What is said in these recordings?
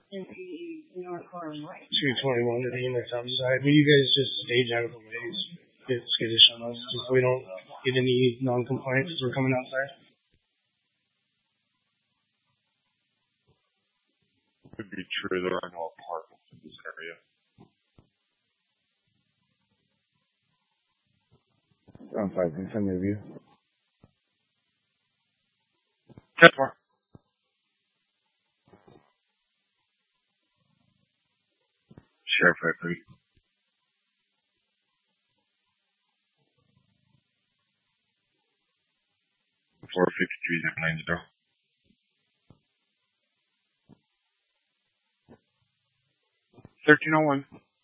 221 to the inner side. Will you guys just stage out of the way? Get skittish on us just so we don't get any non-compliance as we're coming outside? Could be true. There are no apartments in this area. I'm sorry, can you send me a view? That's far. Sheriff, I agree. Floor 53 1301.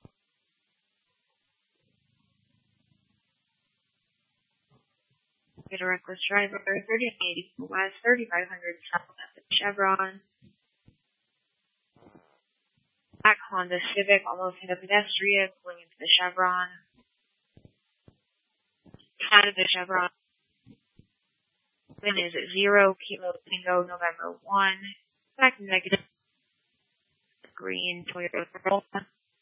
Get a reckless driver, 3080 West, 3500 South at the Chevron. Black Honda Civic almost hit a pedestrian pulling into the Chevron. Out of the Chevron. Then is 0 Kilo Tango November 1. Back negative. Green Toyota Corolla.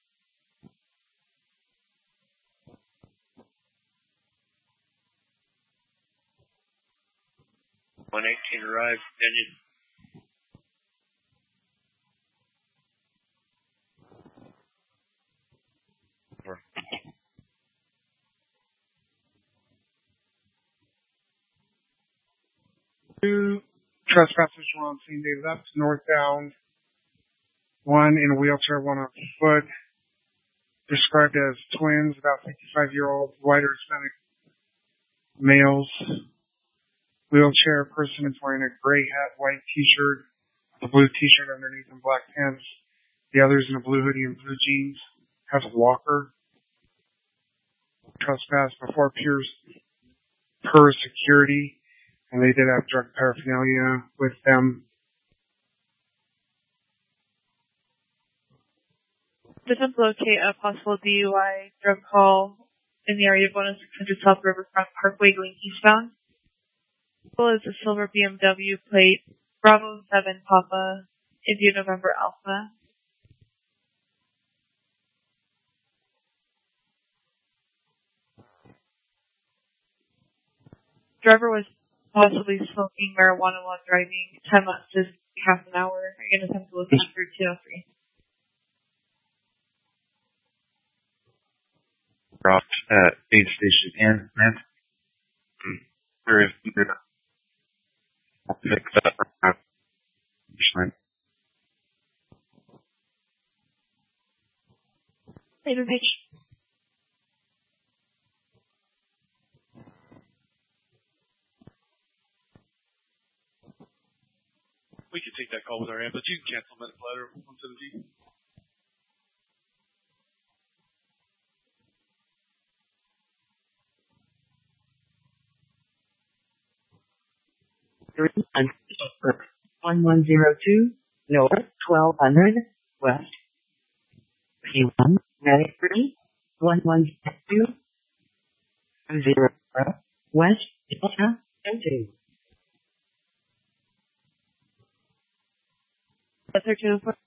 arrived, Daniel. Two trespassers were on scene. They left northbound. One in a wheelchair, one on foot. Described as twins, about 55-year-olds, white or Hispanic males. Wheelchair person is wearing a gray hat, white t-shirt, a blue t-shirt underneath and black pants. The other's in a blue hoodie and blue jeans. Has a walker. Trespass before per security. And they did have drug paraphernalia with them. This is locate a possible DUI drug call in the area of 10600 South Riverfront Parkway going eastbound. As a silver BMW plate, Bravo 7 Papa, India November Alpha. Driver was possibly smoking marijuana while driving. Time lapse is half an hour. You're going to attempt to locate for 203. Dropped at aid station in, man. Where is the fix up? Later pitch. We can take that call with our amp, but you can cancel medical letter 117. And 1102 North 1200 West P1 93 1102 0 West Delta and 2. 1304.